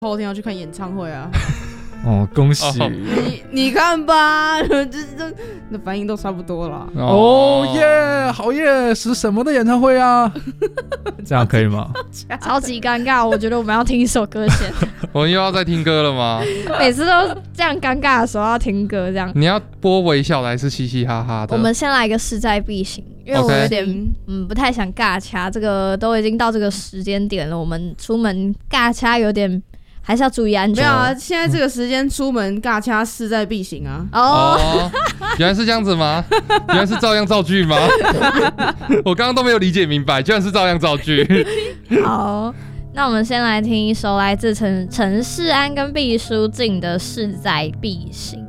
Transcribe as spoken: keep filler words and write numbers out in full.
后天要去看演唱会啊。 哦，恭喜！ 哦、你你看吧，这这那反应都差不多了。 哦耶，好耶！是什么的演唱会啊？这样可以吗？ 超级尴尬，我觉得我们要听一首歌先。 我们又要再听歌了吗？ 每次都这样尴尬的时候要听歌，这样。 你要播微笑的还是嘻嘻哈哈的？ 我们先来一个势在必行，因为我有点、okay. 嗯不太想尬掐，这个都已经到这个时间点了，我们出门尬掐有点。还是要注意安全。 没有啊，现在这个时间出门尬掐势在必行啊。 哦， 哦原来是这样子吗？原来是照样造句吗？我刚刚都没有理解明白，居然是照样造句。 好，那我们先来听一首来自陈陈世安跟毕书尽的《势在必行》。